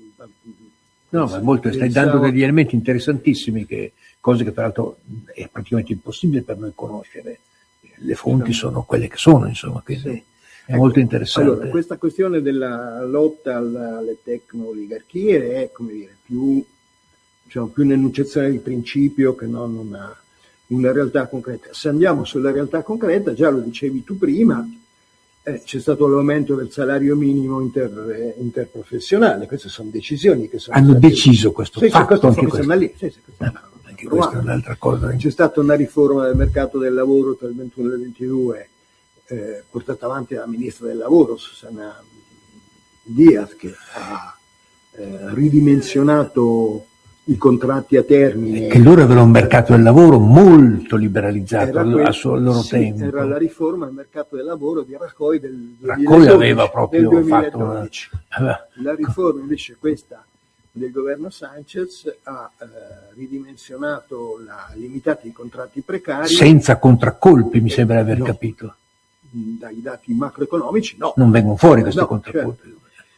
No, ma molto, stai pensavo- dando degli elementi interessantissimi, che, cose che peraltro è praticamente impossibile per noi conoscere. Le fonti sono quelle che sono, insomma, quindi Sì. è Ecco, molto interessante. Allora, questa questione della lotta alla- alle tecno-oligarchie è, come dire, più, diciamo, più un'enunciazione di principio che non una, una realtà concreta. Se andiamo sulla realtà concreta, già lo dicevi tu prima, eh, c'è stato l'aumento del salario minimo inter- eh, interprofessionale, queste sono decisioni che sono Hanno state- deciso questo Sì, sì, fatto, questo anche mi questo. sembra lì. Sì, sì, questo- Eh, anche questa è un'altra cosa. C'è stata una riforma del mercato del lavoro tra il ventuno e il ventidue, eh, portata avanti dalla ministra del lavoro, Susana Diaz, che ha eh, ridimensionato i contratti a termine. Che loro avevano un mercato del lavoro molto liberalizzato Era al, quel- al suo- al loro sì, tempo. era la riforma del mercato del lavoro di Rajoy del Raccoi duemiladodici, aveva proprio del fatto una... duemiladodici. aveva- La riforma invece questa del governo Sanchez ha eh, ridimensionato, la, limitato i contratti precari. senza contraccolpi, mi sembra aver No. capito. Dai dati macroeconomici, no. Non vengono fuori questi No, contraccolpi.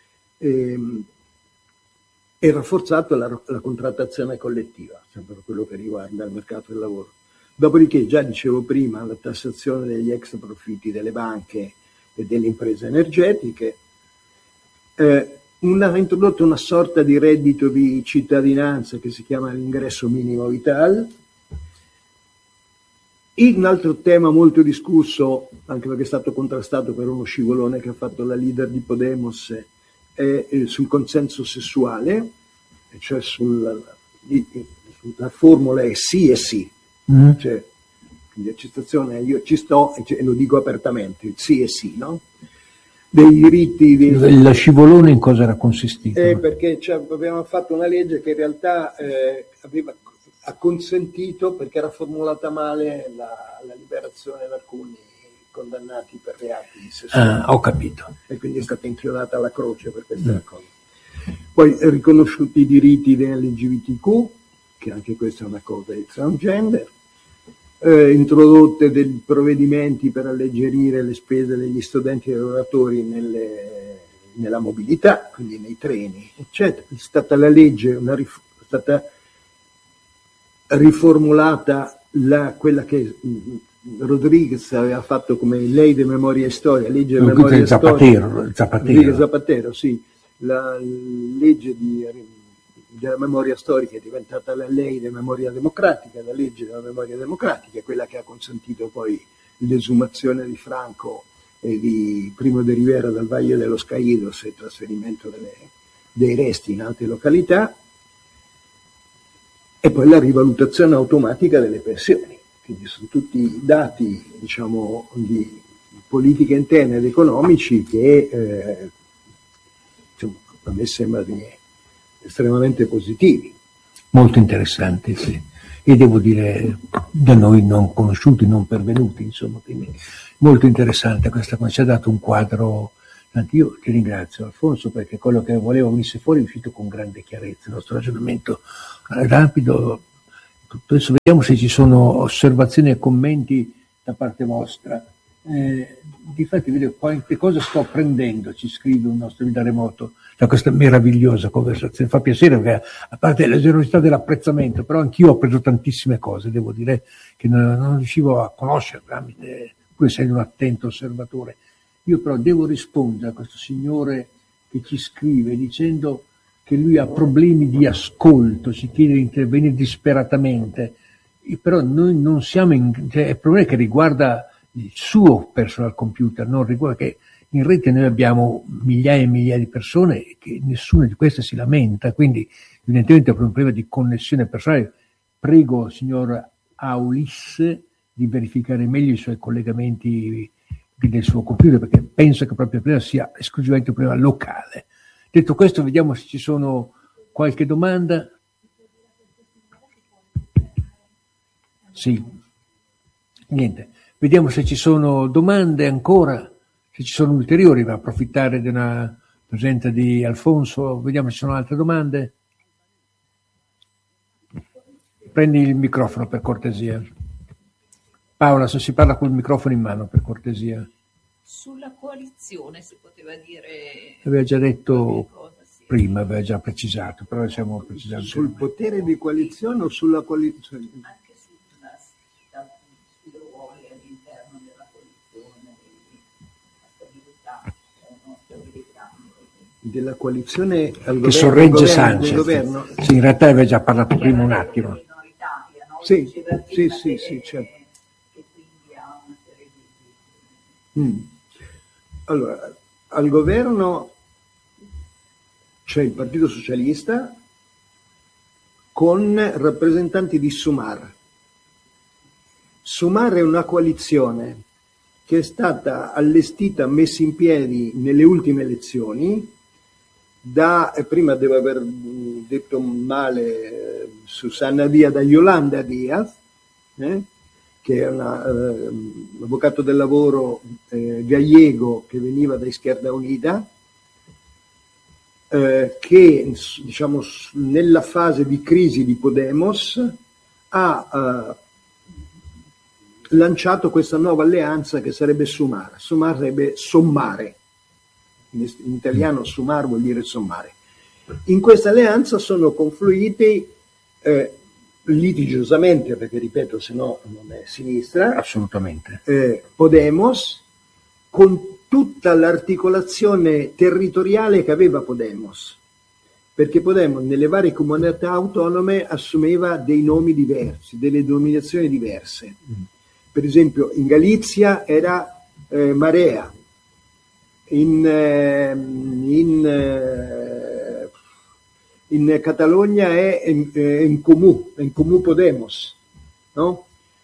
Ehm, e rafforzato la, la contrattazione collettiva, sempre per quello che riguarda il mercato del lavoro. Dopodiché, già dicevo prima, la tassazione degli extra profitti delle banche e delle imprese energetiche, eh, una, ha introdotto una sorta di reddito di cittadinanza che si chiama l'ingresso minimo vital. Un altro tema molto discusso, anche perché è stato contrastato per uno scivolone che ha fatto la leader di Podemos, è eh, sul consenso sessuale, cioè sulla, la formula è sì e sì, Mm. cioè quindi accettazione, io ci sto e, e lo dico apertamente, sì e sì, no? Dei diritti dei, Il scivolone in cosa era consistito? eh, perché cioè, abbiamo fatto una legge che in realtà eh, aveva, ha consentito, perché era formulata male, la, la liberazione di alcuni condannati per reati sessuali. Ah, ho capito. E quindi è stata inchiodata alla croce per questa mm. cosa. Poi riconosciuti i diritti dell'L G B T Q, che anche questa è una cosa del transgender, eh, introdotte dei provvedimenti per alleggerire le spese degli studenti e dei lavoratori nelle, nella mobilità, quindi nei treni, eccetera. È stata la legge, una rif- è stata riformulata la, quella che mh, Rodriguez aveva fatto come lei de memoria e storia, legge de memoria e Zapatero, storia. Zapatero. Zapatero, sì. La legge di, della memoria storica è diventata la lei della memoria democratica, la legge della memoria democratica, quella che ha consentito poi l'esumazione di Franco e di Primo de Rivera dal Valle de los Caídos e il trasferimento delle, dei resti in altre località, e poi la rivalutazione automatica delle pensioni. Quindi sono tutti dati, diciamo, di politica interna ed economici che eh, insomma, a me sembrano estremamente positivi. Molto interessanti, sì. E devo dire, da noi non conosciuti, non pervenuti, insomma, quindi molto interessante questa cosa, ci ha dato un quadro. Io ti ringrazio, Alfonso, perché quello che volevo venisse fuori è uscito con grande chiarezza, il nostro ragionamento rapido. Adesso vediamo se ci sono osservazioni e commenti da parte vostra. Eh, difatti vedo quante cose sto apprendendo, ci scrive un nostro da remoto, da questa meravigliosa conversazione. Fa piacere perché, a parte la generosità dell'apprezzamento, però anch'io ho preso tantissime cose, devo dire che non, non riuscivo a conoscere tramite, pur essendo un attento osservatore. Io però devo rispondere a questo signore che ci scrive dicendo che lui ha problemi di ascolto, ci chiede di intervenire disperatamente, e però noi non siamo in, cioè, il problema è che riguarda il suo personal computer, non riguarda che in rete noi abbiamo migliaia e migliaia di persone e che nessuna di queste si lamenta, quindi evidentemente è un problema di connessione personale. Prego, signor Aulis, di verificare meglio i suoi collegamenti del suo computer, perché penso che proprio il problema sia esclusivamente un problema locale. Detto questo, vediamo se ci sono qualche domanda. Sì, niente. Vediamo se ci sono domande ancora, se ci sono ulteriori, per approfittare di una presenza di Alfonso. Vediamo se ci sono altre domande. Prendi il microfono per cortesia. Paola, se si parla col microfono in mano, per cortesia. Sulla coalizione si poteva dire... Aveva già detto cosa, sì. Prima, aveva già precisato, però siamo precisati. Sul potere di coalizione o sulla coalizione? Anche sulla, sui ruoli all'interno della coalizione, la stabilità, non stabilità. Della coalizione al Che governo, sorregge governo, Sanchez. del governo? Sì, in realtà aveva già parlato prima un attimo. Minoritaria, no? Sì, sì, sì, sì, certo. Che quindi ha una serie di... Mm. Allora, al governo c'è il Partito Socialista con rappresentanti di Sumar. Sumar è una coalizione che è stata allestita, messa in piedi nelle ultime elezioni da, eh, prima devo aver detto male, eh, Susana Díaz, da Yolanda Díaz, eh, che è una, eh, un avvocato del lavoro eh, gallego che veniva da Izquierda Unida, eh, che diciamo nella fase di crisi di Podemos ha eh, lanciato questa nuova alleanza che sarebbe Sumar. Sumar sarebbe sommare, in, in italiano Sumar vuol dire sommare. In questa alleanza sono confluiti eh, litigiosamente, perché ripeto, se no non è sinistra, Assolutamente. eh, Podemos, con tutta l'articolazione territoriale che aveva Podemos, perché Podemos nelle varie comunità autonome assumeva dei nomi diversi, delle denominazioni diverse. Mm. Per esempio in Galizia era eh, Marea, in, eh, in eh, in Catalogna è in, eh, in Comú, in Comú Podemos, no?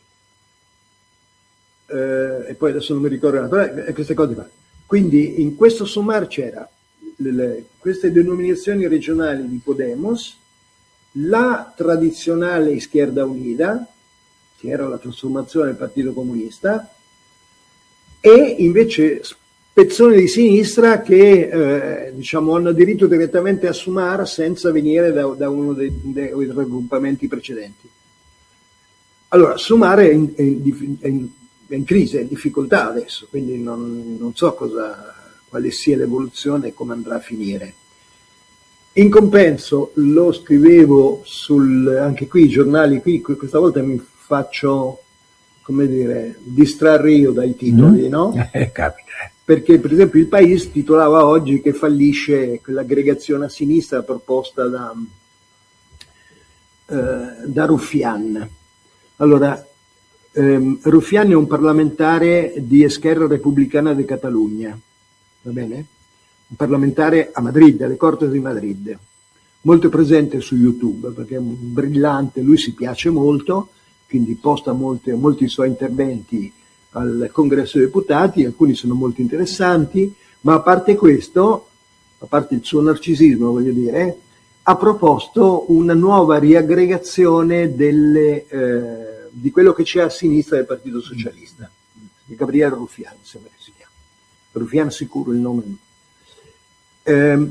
Eh, e poi adesso non mi ricordo, però queste cose qua. Quindi in questo Sumar c'era le, le, queste denominazioni regionali di Podemos, la tradizionale Izquierda Unida, che era la trasformazione del Partito Comunista, e invece spezzoni di sinistra che eh, diciamo hanno diritto direttamente a Sumar senza venire da, da uno dei, dei, dei raggruppamenti precedenti. Allora, Sumar è in, è, in, è, in, è in crisi, è in difficoltà adesso, quindi non, non so cosa, quale sia l'evoluzione e come andrà a finire. In compenso, lo scrivevo sul, anche qui, i giornali, qui questa volta mi faccio, come dire, distrarre io dai titoli, mm. no? Eh, capita. Perché per esempio il País titolava oggi che fallisce quell'aggregazione a sinistra proposta da, eh, da Ruffian. Allora, ehm, Rufián è un parlamentare di Esquerra Republicana de Catalunya, va bene? Un parlamentare a Madrid, alle Cortes di Madrid, molto presente su YouTube perché è un brillante, lui si piace molto, quindi posta molte, molti suoi interventi al Congresso dei Deputati, alcuni sono molto interessanti, ma a parte questo, a parte il suo narcisismo, voglio dire, ha proposto una nuova riaggregazione delle, eh, di quello che c'è a sinistra del Partito Socialista, di Gabriel Rufián, sembra che si chiama. Rufián sicuro il nome. Eh,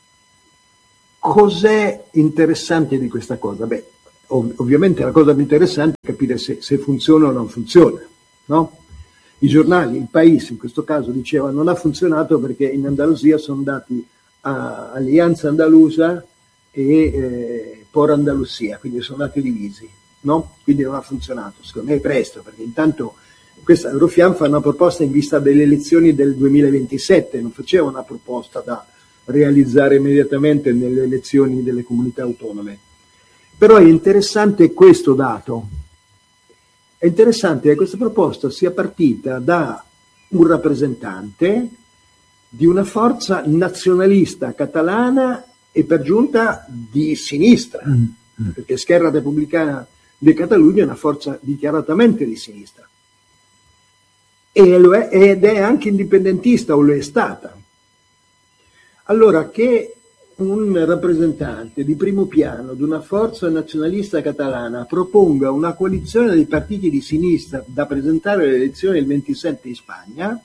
cos'è interessante di questa cosa? Beh, ov- ovviamente la cosa più interessante è capire se, se funziona o non funziona, no? I giornali, il País in questo caso diceva non ha funzionato perché in Andalusia sono andati a Alianza Andalusa e eh, Por Andalusia, quindi sono andati divisi, no? Quindi non ha funzionato, secondo me è presto, perché intanto questa Rufián fa una proposta in vista delle elezioni del duemilaventisette, non faceva una proposta da realizzare immediatamente nelle elezioni delle comunità autonome. Però è interessante questo dato. È interessante che questa proposta sia partita da un rappresentante di una forza nazionalista catalana e per giunta di sinistra, mm. perché Esquerra Republicana de Catalunya è una forza dichiaratamente di sinistra. E lo è, ed è anche indipendentista, o lo è stata. Allora, che un rappresentante di primo piano di una forza nazionalista catalana proponga una coalizione dei partiti di sinistra da presentare alle elezioni del ventisette in Spagna,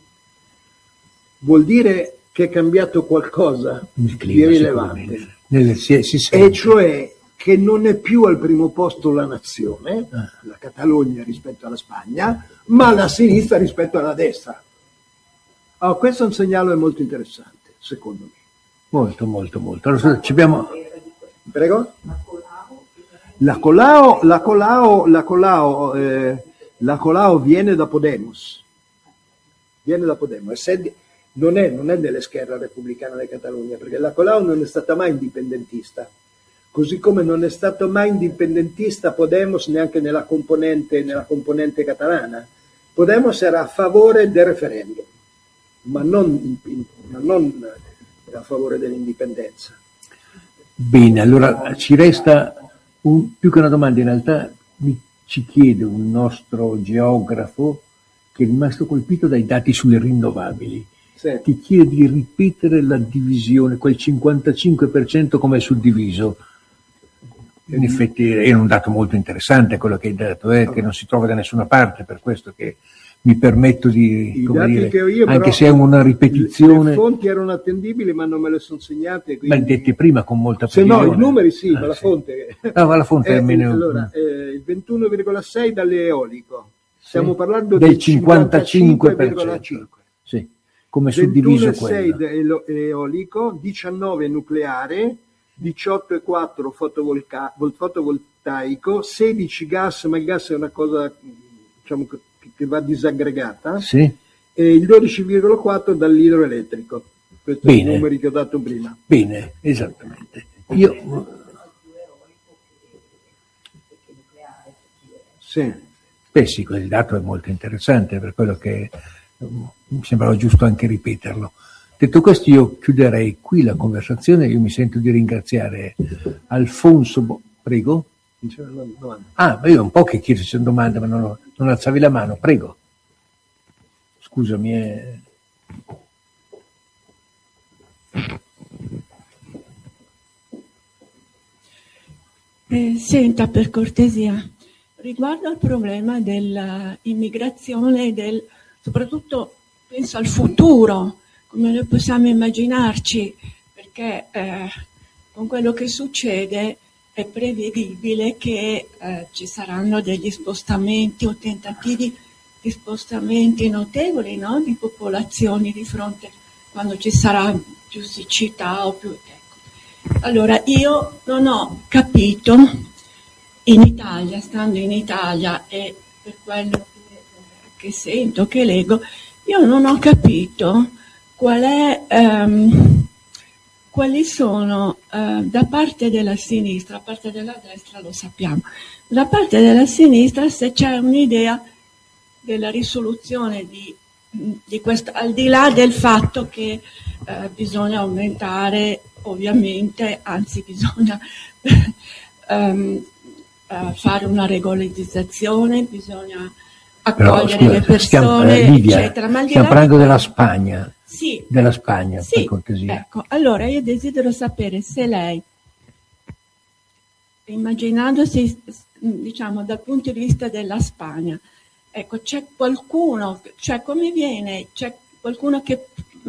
vuol dire che è cambiato qualcosa di rilevante. Nelle, si, si e cioè che non è più al primo posto la nazione, ah. la Catalogna rispetto alla Spagna, ma la sinistra rispetto alla destra. Oh, questo è un segnale molto interessante, secondo me. Molto, molto, molto. Allora, ci abbiamo... Prego? La Colau, la Colau, la Colau, eh, la Colau viene da Podemos. Viene da Podemos. È, non, è, non è dell'Esquerra Repubblicana di Catalogna, perché la Colau non è stata mai indipendentista. Così come non è stato mai indipendentista Podemos neanche nella componente, nella componente catalana. Podemos era a favore del referendum, ma non, ma non a favore dell'indipendenza. Bene, allora ci resta un, più che una domanda, in realtà mi, ci chiede un nostro geografo che è rimasto colpito dai dati sulle rinnovabili. Sì. Ti chiede di ripetere la divisione, quel cinquantacinque per cento come è suddiviso. In effetti è un dato molto interessante quello che hai detto, eh, che non si trova da nessuna parte, per questo che mi permetto di, come dire, che io, anche però, se è una ripetizione. Le fonti erano attendibili, ma non me le sono segnate. Quindi... Ma dette prima con molta precisione. Se no, i numeri sì, ah, ma la sì. fonte. Ah, ma la fonte eh, è meno. Allora, eh, il ventuno virgola sei dall'eolico. Stiamo sì. parlando del del cinquantacinque virgola cinque. Sì, come suddiviso quello. ventuno virgola sei eolico, diciannove nucleare, diciotto virgola quattro fotovolca- fotovoltaico, sedici gas, ma il gas è una cosa, diciamo, che va disaggregata, sì. e il dodici virgola quattro dall'idroelettrico. Questi sono i numeri che ho dato prima. Bene, esattamente. Io... Sì. Beh sì, quel dato è molto interessante, per quello che mi sembrava giusto anche ripeterlo. Detto questo, io chiuderei qui la conversazione. Io mi sento di ringraziare Alfonso Bo- prego. Ah, io un po' che chiedo se c'è una domanda, ma non, non alzavi la mano, prego. Scusami. Eh. Eh, senta, per cortesia, riguardo al problema dell'immigrazione e del, soprattutto penso al futuro, come noi possiamo immaginarci, perché eh, con quello che succede è prevedibile che eh, ci saranno degli spostamenti o tentativi di spostamenti notevoli, no? Di popolazioni di fronte quando ci sarà più siccità o più... Ecco. Allora, io non ho capito in Italia, stando in Italia e per quello che, che sento, che leggo, io non ho capito qual è... Um, quali sono eh, da parte della sinistra, da parte della destra lo sappiamo, da parte della sinistra se c'è un'idea della risoluzione di, di questo, al di là del fatto che eh, bisogna aumentare ovviamente, anzi bisogna um, uh, fare una regolarizzazione, bisogna accogliere Però, scusa, le persone, stiamo, eh, Livia, eccetera. Ma stiamo parlando della Spagna. Sì, della Spagna, sì, per cortesia. Ecco, allora io desidero sapere se lei, immaginandosi, diciamo, dal punto di vista della Spagna, ecco, c'è qualcuno, cioè come viene, c'è qualcuno che,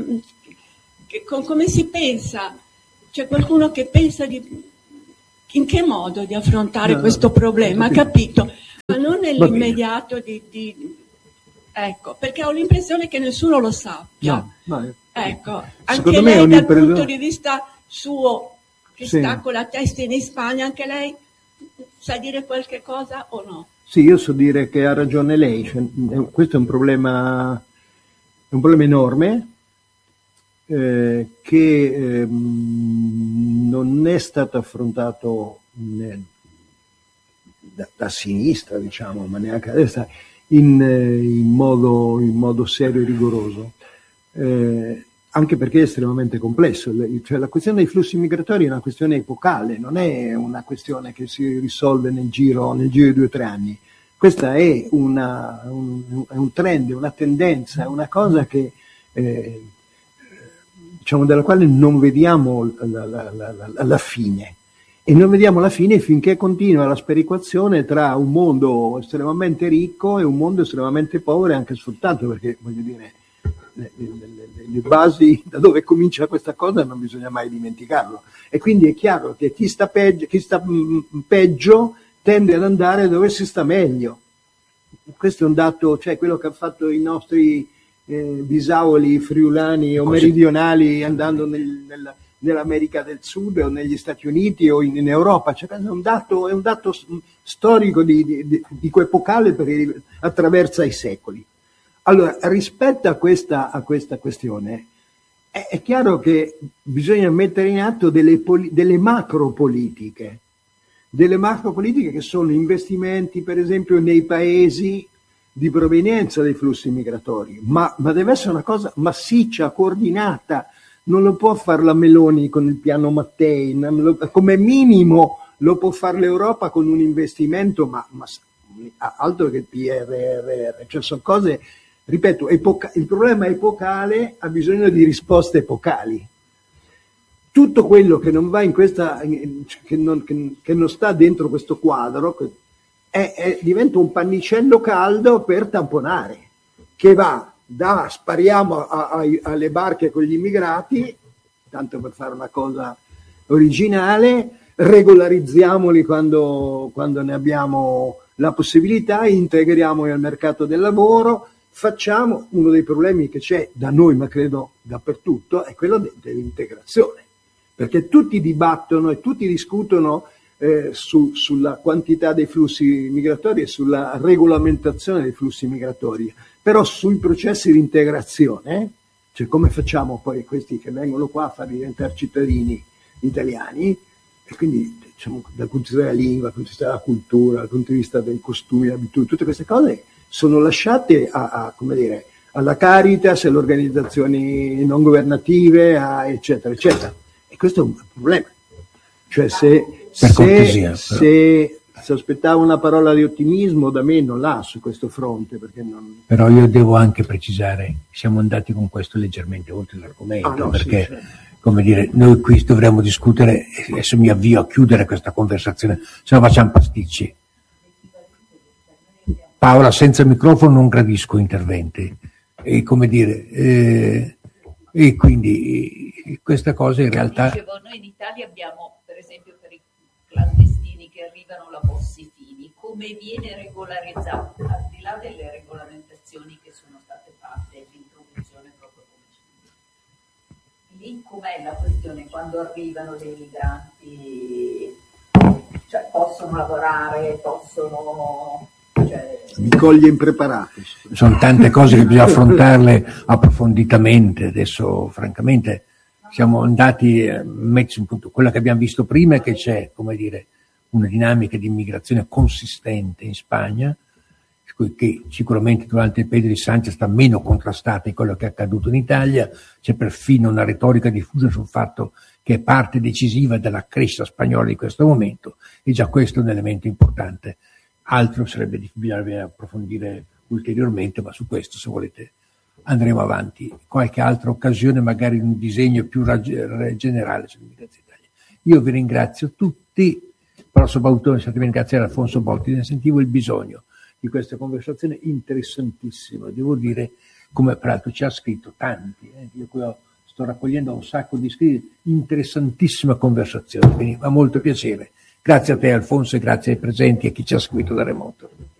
che come si pensa, c'è qualcuno che pensa di, in che modo di affrontare no, questo problema, ha capito? Ma non nell'immediato di, di ecco, perché ho l'impressione che nessuno lo sappia. No, no, ecco, anche lei dal punto di vista suo, che sì. sta con la testa in Spagna, anche lei sa dire qualche cosa o no? Sì, io so dire che ha ragione lei. Cioè, questo è un problema, è un problema enorme eh, che eh, non è stato affrontato né, da, da sinistra, diciamo, ma neanche a destra. In, in, modo, in modo serio e rigoroso, eh, anche perché è estremamente complesso. Cioè, la questione dei flussi migratori è una questione epocale, non è una questione che si risolve nel giro, nel giro di due o tre anni. Questa è una, un, è un trend, una tendenza, è una cosa che, eh, diciamo, della quale non vediamo la, la, la, la, la fine. E non vediamo la fine finché continua la sperequazione tra un mondo estremamente ricco e un mondo estremamente povero e anche sfruttato, perché voglio dire, le, le, le, le basi da dove comincia questa cosa non bisogna mai dimenticarlo. E quindi è chiaro che chi sta peggio, chi sta peggio tende ad andare dove si sta meglio. Questo è un dato, cioè quello che hanno fatto i nostri eh, bisauli friulani o meridionali andando nel, nel nell'America del Sud o negli Stati Uniti o in, in Europa, cioè, è un dato, è un dato storico di, di, di, di epocale perché attraversa i secoli. Allora, rispetto a questa, a questa questione, è, è chiaro che bisogna mettere in atto delle, poli, delle macropolitiche, delle macropolitiche che sono investimenti, per esempio, nei paesi di provenienza dei flussi migratori, ma, ma deve essere una cosa massiccia, coordinata. Non lo può fare la Meloni con il piano Mattei, come minimo lo può fare l'Europa con un investimento, ma, ma altro che il P R R R, cioè sono cose, ripeto, epoca, il problema epocale ha bisogno di risposte epocali. Tutto quello che non va in questa, che non, che, che non sta dentro questo quadro, è, è, diventa un pannicello caldo per tamponare, che va da spariamo a, a, alle barche con gli immigrati, tanto per fare una cosa originale, regolarizziamoli quando, quando ne abbiamo la possibilità, integriamoli al mercato del lavoro, facciamo, uno dei problemi che c'è da noi, ma credo dappertutto, è quello de, dell'integrazione, perché tutti dibattono e tutti discutono eh, su, sulla quantità dei flussi migratori e sulla regolamentazione dei flussi migratori. Però sui processi di integrazione, cioè come facciamo poi questi che vengono qua a far diventare cittadini italiani, e quindi diciamo, dal punto di vista della lingua, dal punto di vista della cultura, dal punto di vista dei costumi, delle abitudini, tutte queste cose sono lasciate a, a, come dire, alla Caritas, alle organizzazioni non governative, a, eccetera, eccetera. E questo è un problema. Cioè se, se, cortesia, se si aspettava una parola di ottimismo da me non l'ha su questo fronte, perché non... Però io devo anche precisare, siamo andati con questo leggermente oltre l'argomento, ah, no, perché sì, certo. Come dire, noi qui dovremmo discutere, e adesso mi avvio a chiudere questa conversazione, se no facciamo pasticci. Paola, senza microfono non gradisco interventi, e come dire, eh, e quindi questa cosa in realtà... Dicevo, noi in Italia abbiamo, per esempio, per i clandestini che arrivano la Bossi-Fini, come viene regolarizzato, al di là delle regolamentazioni che sono state fatte, l'introduzione proprio come ci lì com'è la questione quando arrivano dei migranti, cioè possono lavorare, possono... Cioè... Mi coglie impreparato. Sono tante cose che bisogna affrontarle approfonditamente, adesso francamente... No, siamo andati a mettere in punto. Quello che abbiamo visto prima è che c'è, come dire, una dinamica di immigrazione consistente in Spagna, che sicuramente durante il periodo di Sanchez sta meno contrastata di quello che è accaduto in Italia. C'è perfino una retorica diffusa sul fatto che è parte decisiva della crescita spagnola di questo momento, e già questo è un elemento importante. Altro sarebbe bisognerebbe approfondire ulteriormente, ma su questo, se volete, andremo avanti. Qualche altra occasione, magari un disegno più rag- generale sull'immigrazione italiana. Io vi ringrazio tutti, però soprattutto mi ringraziare Alfonso Botti, ne sentivo il bisogno di questa conversazione interessantissima, devo dire, come peraltro ci ha scritto tanti, eh, io qui sto raccogliendo un sacco di scritti, interessantissima conversazione, quindi mi fa molto piacere. Grazie a te Alfonso e grazie ai presenti e a chi ci ha seguito da remoto.